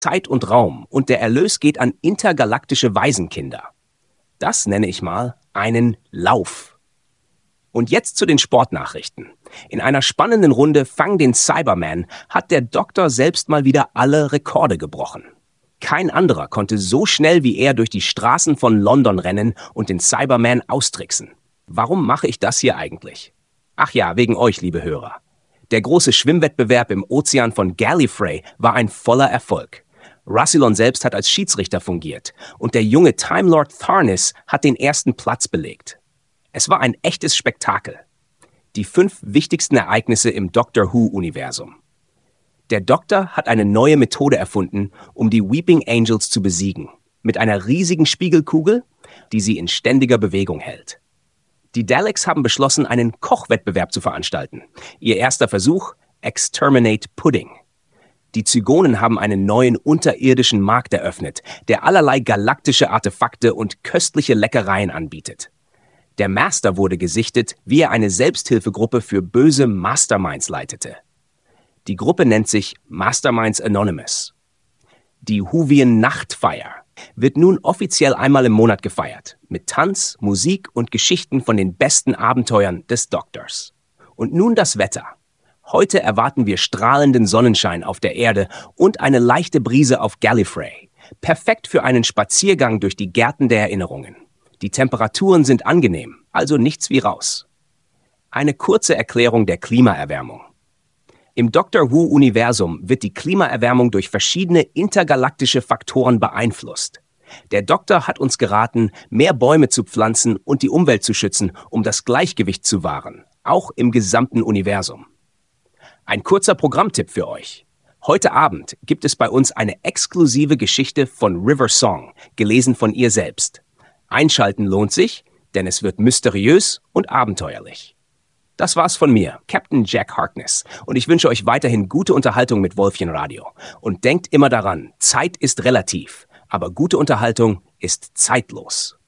Zeit und Raum und der Erlös geht an intergalaktische Waisenkinder. Das nenne ich mal einen Lauf. Und jetzt zu den Sportnachrichten. In einer spannenden Runde Fang den Cyberman hat der Doktor selbst mal wieder alle Rekorde gebrochen. Kein anderer konnte so schnell wie er durch die Straßen von London rennen und den Cyberman austricksen. Warum mache ich das hier eigentlich? Ach ja, wegen euch, liebe Hörer. Der große Schwimmwettbewerb im Ozean von Gallifrey war ein voller Erfolg. Rassilon selbst hat als Schiedsrichter fungiert und der junge Time Lord Tharnis hat den ersten Platz belegt. Es war ein echtes Spektakel. Die 5 wichtigsten Ereignisse im Doctor Who-Universum. Der Doktor hat eine neue Methode erfunden, um die Weeping Angels zu besiegen. Mit einer riesigen Spiegelkugel, die sie in ständiger Bewegung hält. Die Daleks haben beschlossen, einen Kochwettbewerb zu veranstalten. Ihr erster Versuch, Exterminate Pudding. Die Zygonen haben einen neuen unterirdischen Markt eröffnet, der allerlei galaktische Artefakte und köstliche Leckereien anbietet. Der Master wurde gesichtet, wie er eine Selbsthilfegruppe für böse Masterminds leitete. Die Gruppe nennt sich Masterminds Anonymous. Die Whovian Nachtfeier wird nun offiziell einmal im Monat gefeiert, mit Tanz, Musik und Geschichten von den besten Abenteuern des Doktors. Und nun das Wetter. Heute erwarten wir strahlenden Sonnenschein auf der Erde und eine leichte Brise auf Gallifrey. Perfekt für einen Spaziergang durch die Gärten der Erinnerungen. Die Temperaturen sind angenehm, also nichts wie raus. Eine kurze Erklärung der Klimaerwärmung. Im Doctor Who-Universum wird die Klimaerwärmung durch verschiedene intergalaktische Faktoren beeinflusst. Der Doktor hat uns geraten, mehr Bäume zu pflanzen und die Umwelt zu schützen, um das Gleichgewicht zu wahren, auch im gesamten Universum. Ein kurzer Programmtipp für euch. Heute Abend gibt es bei uns eine exklusive Geschichte von River Song, gelesen von ihr selbst. Einschalten lohnt sich, denn es wird mysteriös und abenteuerlich. Das war's von mir, Captain Jack Harkness, und ich wünsche euch weiterhin gute Unterhaltung mit Wolfchen Radio. Und denkt immer daran, Zeit ist relativ, aber gute Unterhaltung ist zeitlos.